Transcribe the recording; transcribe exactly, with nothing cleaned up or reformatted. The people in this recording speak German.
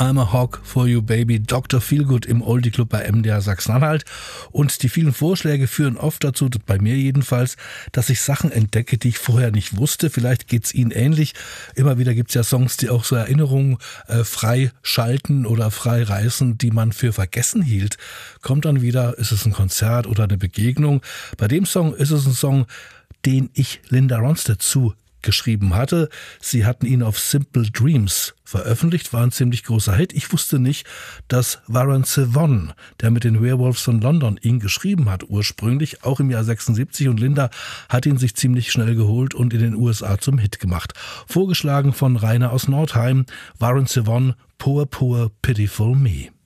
I'm a Hawk for You Baby, Doktor Feelgood im Oldie Club bei M D R Sachsen-Anhalt. Und die vielen Vorschläge führen oft dazu, bei mir jedenfalls, dass ich Sachen entdecke, die ich vorher nicht wusste. Vielleicht geht's Ihnen ähnlich. Immer wieder gibt's ja Songs, die auch so Erinnerungen äh, frei schalten oder frei reißen, die man für vergessen hielt. Kommt dann wieder, ist es ein Konzert oder eine Begegnung. Bei dem Song ist es ein Song, den ich Linda Ronstadt zu geschrieben hatte. Sie hatten ihn auf Simple Dreams veröffentlicht, war ein ziemlich großer Hit. Ich wusste nicht, dass Warren Zevon, der mit den Werewolves von London ihn geschrieben hat, ursprünglich, auch im Jahr sechsundsiebzig, und Linda hat ihn sich ziemlich schnell geholt und in den U S A zum Hit gemacht. Vorgeschlagen von Rainer aus Nordheim, Warren Zevon, Poor, Poor, Pitiful Me.